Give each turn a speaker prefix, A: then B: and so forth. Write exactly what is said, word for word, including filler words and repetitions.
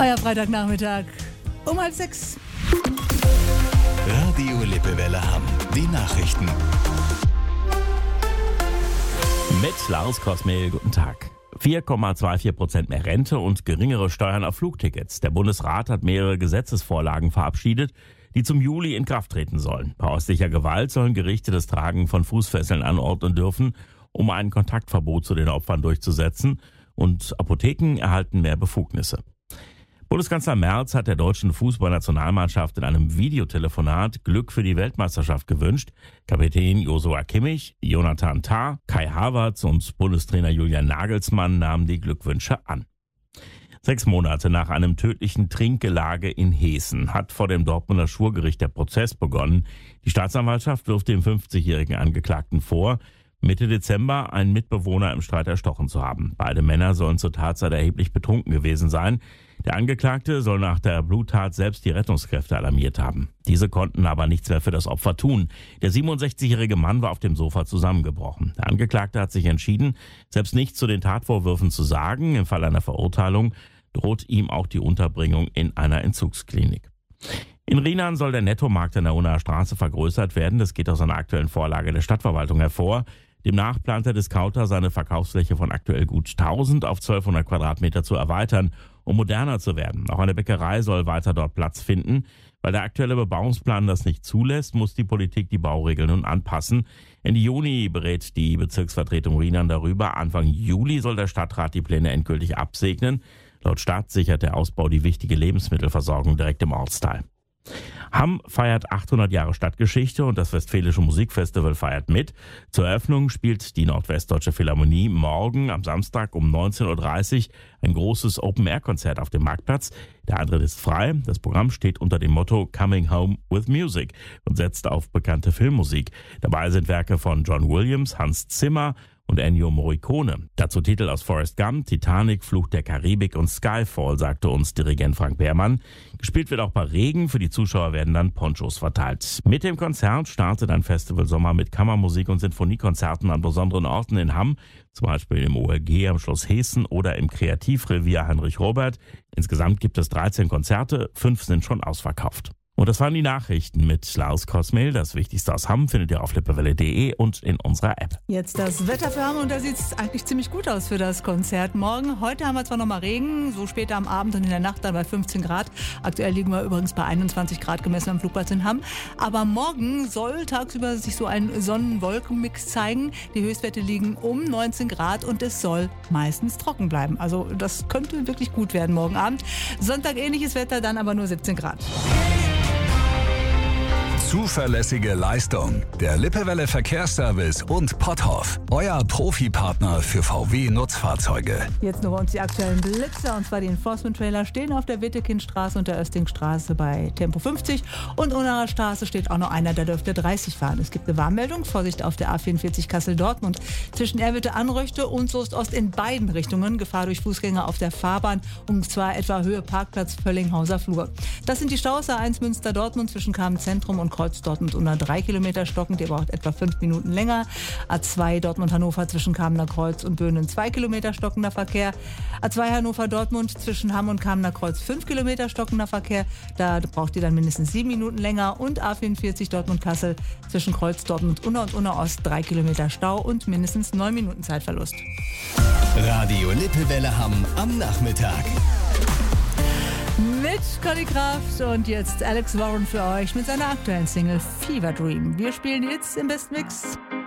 A: Euer Freitagnachmittag um halb sechs.
B: Radio Lippewelle Hamm. Die Nachrichten.
C: Mit Lars Kosmehl, guten Tag. vier Komma vierundzwanzig Prozent mehr Rente und geringere Steuern auf Flugtickets. Der Bundesrat hat mehrere Gesetzesvorlagen verabschiedet, die zum Juli in Kraft treten sollen. Bei häuslicher Gewalt sollen Gerichte das Tragen von Fußfesseln anordnen dürfen, um ein Kontaktverbot zu den Opfern durchzusetzen. Und Apotheken erhalten mehr Befugnisse. Bundeskanzler Merz hat der deutschen Fußballnationalmannschaft in einem Videotelefonat Glück für die Weltmeisterschaft gewünscht. Kapitän Joshua Kimmich, Jonathan Tah, Kai Havertz und Bundestrainer Julian Nagelsmann nahmen die Glückwünsche an. Sechs Monate nach einem tödlichen Trinkgelage in Heeßen hat vor dem Dortmunder Schwurgericht der Prozess begonnen. Die Staatsanwaltschaft wirft dem fünfzigjährigen Angeklagten vor, Mitte Dezember einen Mitbewohner im Streit erstochen zu haben. Beide Männer sollen zur Tatzeit erheblich betrunken gewesen sein. Der Angeklagte soll nach der Bluttat selbst die Rettungskräfte alarmiert haben. Diese konnten aber nichts mehr für das Opfer tun. Der siebenundsechzigjährige Mann war auf dem Sofa zusammengebrochen. Der Angeklagte hat sich entschieden, selbst nichts zu den Tatvorwürfen zu sagen. Im Fall einer Verurteilung droht ihm auch die Unterbringung in einer Entzugsklinik. In Rheinland soll der Nettomarkt an der Unnaer Straße vergrößert werden. Das geht aus einer aktuellen Vorlage der Stadtverwaltung hervor. Demnach plant der Discounter, seine Verkaufsfläche von aktuell gut tausend auf zwölfhundert Quadratmeter zu erweitern, um moderner zu werden. Auch eine Bäckerei soll weiter dort Platz finden. Weil der aktuelle Bebauungsplan das nicht zulässt, muss die Politik die Bauregeln nun anpassen. Ende Juni berät die Bezirksvertretung Rheinland darüber. Anfang Juli soll der Stadtrat die Pläne endgültig absegnen. Laut Stadt sichert der Ausbau die wichtige Lebensmittelversorgung direkt im Ortsteil. Hamm feiert achthundert Jahre Stadtgeschichte und das Westfälische Musikfestival feiert mit. Zur Eröffnung spielt die Nordwestdeutsche Philharmonie morgen am Samstag um neunzehn Uhr dreißig ein großes Open-Air-Konzert auf dem Marktplatz. Der Eintritt ist frei. Das Programm steht unter dem Motto Coming Home with Music und setzt auf bekannte Filmmusik. Dabei sind Werke von John Williams, Hans Zimmer und Ennio Morricone. Dazu Titel aus Forrest Gump, Titanic, Fluch der Karibik und Skyfall, sagte uns Dirigent Frank Behrmann. Gespielt wird auch bei Regen, für die Zuschauer werden dann Ponchos verteilt. Mit dem Konzert startet ein Festival Sommer mit Kammermusik und Sinfoniekonzerten an besonderen Orten in Hamm, zum Beispiel im O L G am Schloss Heeßen oder im Kreativrevier Heinrich Robert. Insgesamt gibt es dreizehn Konzerte, fünf sind schon ausverkauft. Und das waren die Nachrichten mit Lars Kosmehl. Das Wichtigste aus Hamm findet ihr auf lippewelle punkt de und in unserer App.
A: Jetzt das Wetter für Hamm und da sieht es eigentlich ziemlich gut aus für das Konzert morgen. Heute haben wir zwar noch mal Regen, so später am Abend und in der Nacht dann bei fünfzehn Grad. Aktuell liegen wir übrigens bei einundzwanzig Grad gemessen am Flugplatz in Hamm. Aber morgen soll tagsüber sich so ein Sonnen-Wolken-Mix zeigen. Die Höchstwerte liegen um neunzehn Grad und es soll meistens trocken bleiben. Also das könnte wirklich gut werden morgen Abend. Sonntag ähnliches Wetter, dann aber nur siebzehn Grad.
B: Zuverlässige Leistung. Der Lippewelle Verkehrsservice und Potthoff. Euer Profipartner für V W-Nutzfahrzeuge.
A: Jetzt nur bei uns die aktuellen Blitze, und zwar die Enforcement-Trailer stehen auf der Wittekindstraße und der Östingstraße bei Tempo fünfzig. Und unter der Straße steht auch noch einer, der dürfte dreißig fahren. Es gibt eine Warnmeldung, Vorsicht auf der A vierundvierzig Kassel-Dortmund. Zwischen Erwitte-Anröchte und Soest-Ost in beiden Richtungen. Gefahr durch Fußgänger auf der Fahrbahn, und zwar etwa Höhe Parkplatz Völlinghauser Flur. Das sind die Staus A eins Münster-Dortmund zwischen Kamen-Zentrum und Kreuz Dortmund unter drei Kilometer stockend, ihr braucht etwa fünf Minuten länger. A zwei Dortmund-Hannover zwischen Kamener Kreuz und Böhnen zwei Kilometer stockender Verkehr. A zwei Hannover-Dortmund zwischen Hamm und Kamener Kreuz fünf Kilometer stockender Verkehr. Da braucht ihr dann mindestens sieben Minuten länger. Und A vierundvierzig Dortmund-Kassel zwischen Kreuz Dortmund-Unna und Unna-Ost drei Kilometer Stau und mindestens neun Minuten Zeitverlust.
B: Radio Lippewelle Hamm am Nachmittag.
A: Mit Conny Kraft und jetzt Alex Warren für euch mit seiner aktuellen Single Fever Dream. Wir spielen jetzt im Best Mix.